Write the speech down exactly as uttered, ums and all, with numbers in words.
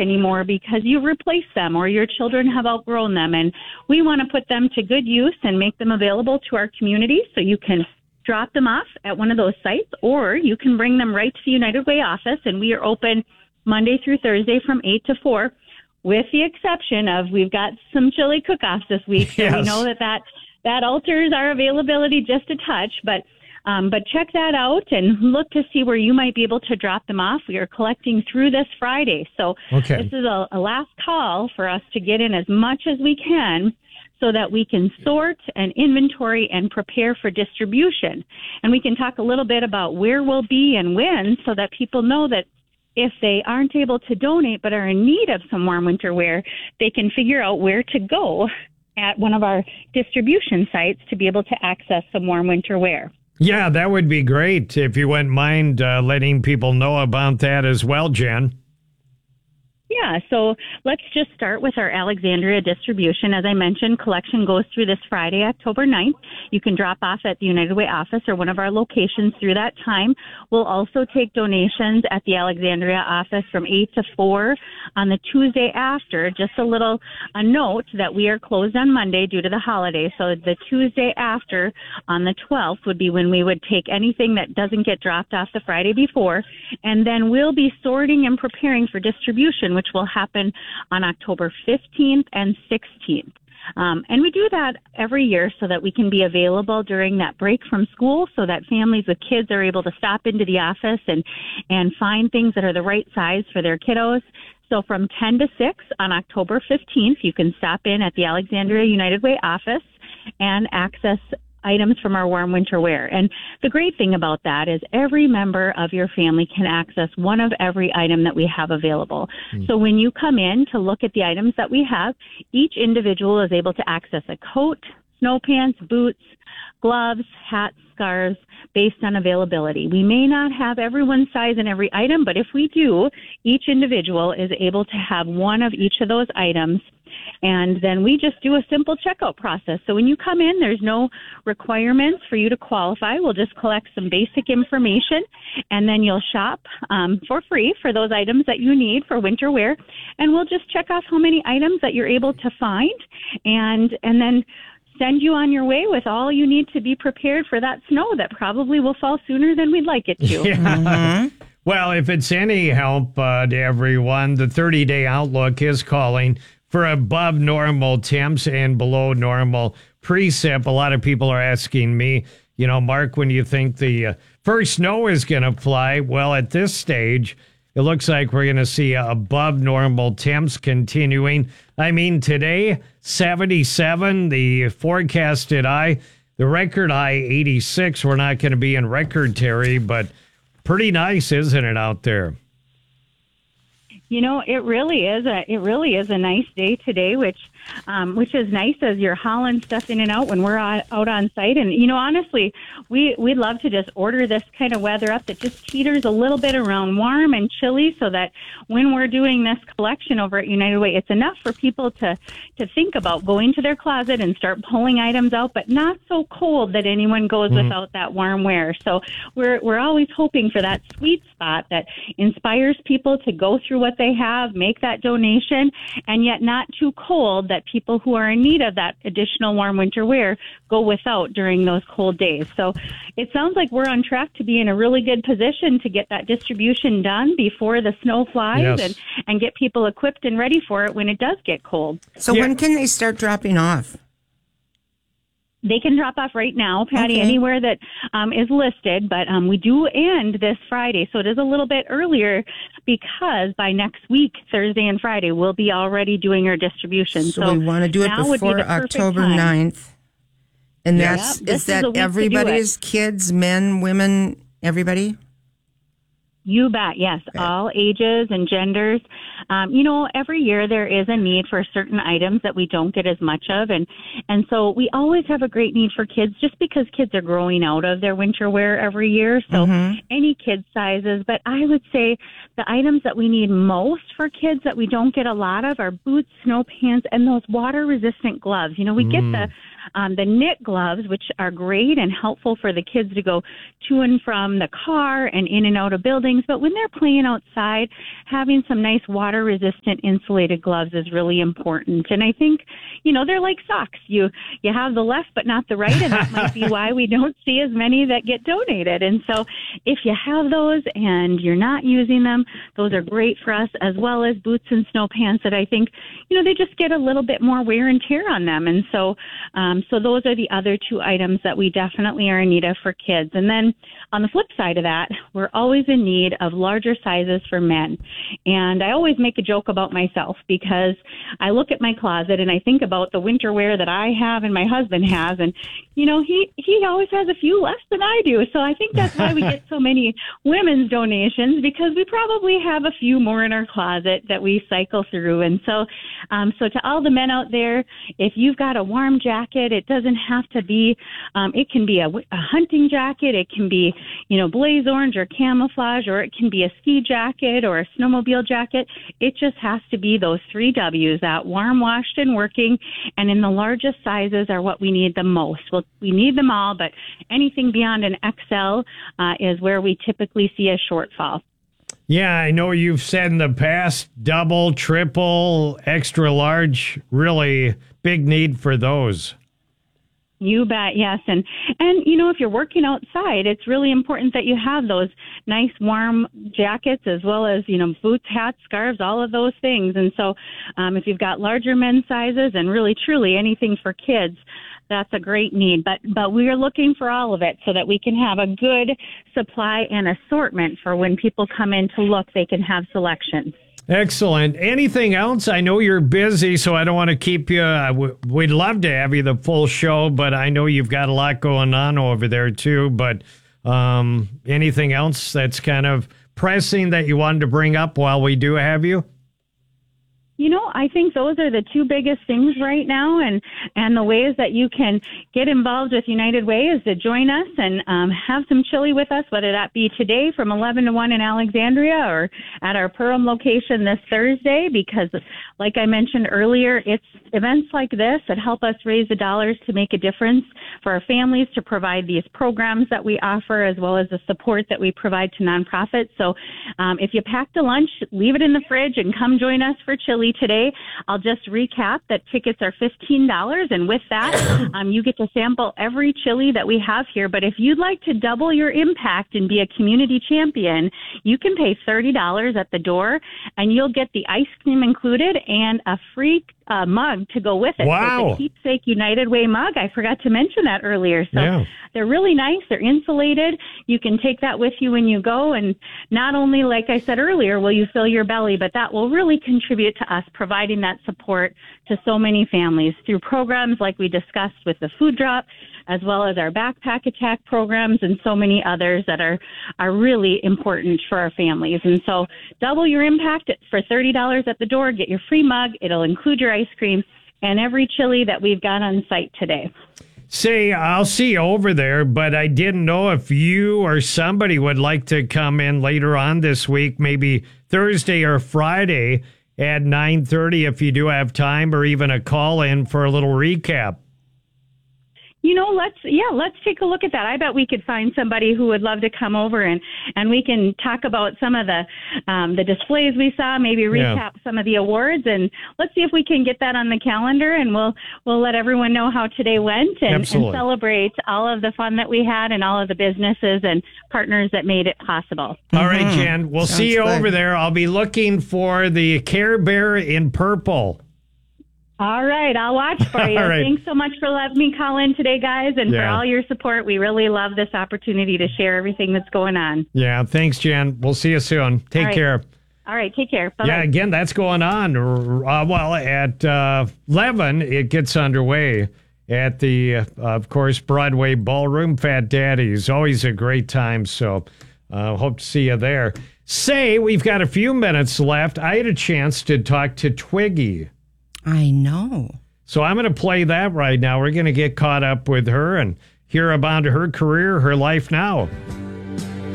anymore because you replaced them or your children have outgrown them. And we want to put them to good use and make them available to our community, so you can drop them off at one of those sites, or you can bring them right to the United Way office, and we are open Monday through Thursday from eight to four, with the exception of we've got some chili cook-offs this week, so yes. we know that, that that alters our availability just a touch, but um, but check that out and look to see where you might be able to drop them off. We are collecting through this Friday, so okay. this is a, a last call for us to get in as much as we can, so that we can sort and inventory and prepare for distribution. And we can talk a little bit about where we'll be and when, so that people know that if they aren't able to donate but are in need of some warm winter wear, they can figure out where to go at one of our distribution sites to be able to access some warm winter wear. Yeah, that would be great if you wouldn't mind uh, letting people know about that as well, Jen. Yeah, so let's just start with our Alexandria distribution. As I mentioned, collection goes through this Friday, October ninth. You can drop off at the United Way office or one of our locations through that time. We'll also take donations at the Alexandria office from eight to four on the Tuesday after. Just a little a note that we are closed on Monday due to the holiday. So the Tuesday after on the twelfth would be when we would take anything that doesn't get dropped off the Friday before. And then we'll be sorting and preparing for distribution, which will happen on October fifteenth and sixteenth. Um, and we do that every year so that we can be available during that break from school, so that families with kids are able to stop into the office and, and find things that are the right size for their kiddos. So from ten to six on October fifteenth, you can stop in at the Alexandria United Way office and access items from our warm winter wear. And the great thing about that is every member of your family can access one of every item that we have available. Mm. So when you come in to look at the items that we have, each individual is able to access a coat, snow pants, boots, gloves, hats, scarves, based on availability. We may not have everyone's size in every item, but if we do, each individual is able to have one of each of those items. And then we just do a simple checkout process. So when you come in, there's no requirements for you to qualify. We'll just collect some basic information, and then you'll shop um, for free for those items that you need for winter wear. And we'll just check off how many items that you're able to find, and and then send you on your way with all you need to be prepared for that snow that probably will fall sooner than we'd like it to. Yeah. Mm-hmm. Well, if it's any help uh, to everyone, the thirty-day outlook is calling for above normal temps and below normal precip. A lot of people are asking me, you know, Mark, when you think the uh, first snow is going to fly? Well, at this stage, it looks like we're going to see above normal temps continuing. I mean, today, seventy-seven, the forecasted high, the record high, eighty-six. We're not going to be in record territory, but pretty nice, isn't it, out there? You know, it really is a it really is a nice day today, which um, which is nice as you're hauling stuff in and out when we're out on site. And, you know, honestly, we, we'd love to just order this kind of weather up that just teeters a little bit around warm and chilly, so that when we're doing this collection over at United Way, it's enough for people to, to think about going to their closet and start pulling items out, but not so cold that anyone goes mm-hmm. without that warm wear. So we're we're always hoping for that sweet spot that inspires people to go through what they have, make that donation, and yet not too cold that people who are in need of that additional warm winter wear go without during those cold days. So it sounds like we're on track to be in a really good position to get that distribution done before the snow flies yes. and, and get people equipped and ready for it when it does get cold. So yeah. when can they start dropping off? They can drop off right now, Patty, okay. anywhere that um, is listed, but um, we do end this Friday, so it is a little bit earlier because by next week, Thursday and Friday, we'll be already doing our distribution. So, so we want to do it before be October ninth, and yeah. that's Yep, is that everybody's kids, men, women, everybody? You bet, yes. Okay. All ages and genders. Um, you know, every year there is a need for certain items that we don't get as much of. And, and so we always have a great need for kids just because kids are growing out of their winter wear every year. So mm-hmm. any kid sizes. But I would say the items that we need most for kids that we don't get a lot of are boots, snow pants, and those water-resistant gloves. You know, we mm. get the um, the knit gloves, which are great and helpful for the kids to go to and from the car and in and out of buildings. But when they're playing outside, having some nice water-resistant insulated gloves is really important. And I think, you know, they're like socks. You you have the left but not the right, and that might be why we don't see as many that get donated. And so if you have those and you're not using them, those are great for us, as well as boots and snow pants that I think, you know, they just get a little bit more wear and tear on them. And so um, so those are the other two items that we definitely are in need of for kids. And then on the flip side of that, we're always in need of larger sizes for men. And I always make a joke about myself because I look at my closet and I think about the winter wear that I have and my husband has. And, you know, he, he always has a few less than I do. So I think that's why we get so many women's donations, because we probably have a few more in our closet that we cycle through. And so, um, so to all the men out there, if you've got a warm jacket, it doesn't have to be, um, it can be a, a hunting jacket. It can be, you know, blaze orange or camouflage, or it can be a ski jacket or a snowmobile jacket. It just has to be those three W's, that warm, washed, and working. And in the largest sizes are what we need the most. Well, we need them all, but anything beyond an X L uh, is where we typically see a shortfall. Yeah, I know you've said in the past, double, triple, extra large, really big need for those. You bet, yes. And, and, you know, if you're working outside, it's really important that you have those nice warm jackets as well as, you know, boots, hats, scarves, all of those things. And so um, if you've got larger men's sizes and really, truly anything for kids, that's a great need. But but we are looking for all of it so that we can have a good supply and assortment for when people come in to look, they can have selection. Excellent. Anything else? I know you're busy, so I don't want to keep you. We'd love to have you the full show, but I know you've got a lot going on over there too. But um, anything else that's kind of pressing that you wanted to bring up while we do have you? You know, I think those are the two biggest things right now, and, and the ways that you can get involved with United Way is to join us and um, have some chili with us, whether that be today from eleven to one in Alexandria or at our Perham location this Thursday, because like I mentioned earlier, it's events like this that help us raise the dollars to make a difference for our families, to provide these programs that we offer, as well as the support that we provide to nonprofits. So um, if you packed a lunch, leave it in the fridge and come join us for chili today. I'll just recap that tickets are fifteen dollars, and with that, um, you get to sample every chili that we have here. But if you'd like to double your impact and be a community champion, you can pay thirty dollars at the door, and you'll get the ice cream included and a free uh, mug to go with it. Wow. So it's a Keepsake United Way mug. I forgot to mention that earlier. So yeah. They're really nice. They're insulated. You can take that with you when you go. And not only, like I said earlier, will you fill your belly, but that will really contribute to us providing that support to so many families through programs like we discussed with the food drop, as well as our backpack attack programs and so many others that are, are really important for our families. And so double your impact for thirty dollars at the door. Get your free mug. It'll include your ice cream and every chili that we've got on site today. Say, I'll see you over there, but I didn't know if you or somebody would like to come in later on this week, maybe Thursday or Friday at nine thirty if you do have time, or even a call in for a little recap. You know, let's, yeah, let's take a look at that. I bet we could find somebody who would love to come over and, and we can talk about some of the, um, the displays we saw, maybe recap yeah. some of the awards, and let's see if we can get that on the calendar, and we'll, we'll let everyone know how today went and, and celebrate all of the fun that we had and all of the businesses and partners that made it possible. Mm-hmm. All right, Jan, we'll Sounds see you good. over there. I'll be looking for the Care Bear in purple. All right, I'll watch for you. Right. Thanks so much for letting me call in today, guys, and yeah. for all your support. We really love this opportunity to share everything that's going on. Yeah, thanks, Jan. We'll see you soon. Take right. care. All right, take care. Bye-bye. Yeah, again, that's going on. Uh, well, at uh, eleven, it gets underway at the, uh, of course, Broadway Ballroom. Fat Daddy's always a great time, so uh, hope to see you there. Say, we've got a few minutes left. I had a chance to talk to Twiggy. I know. So I'm going to play that right now. We're going to get caught up with her and hear about her career, her life now.